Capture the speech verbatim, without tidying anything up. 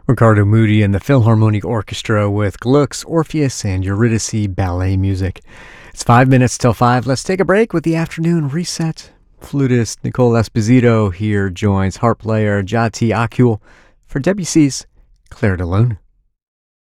Ricardo Moody and the Philharmonic Orchestra with Gluck's Orpheus and Eurydice ballet music. It's five minutes till five. Let's take a break with the afternoon reset. Flutist Nicole Esposito here joins harp player Jati Akul for Debussy's Clair de Lune.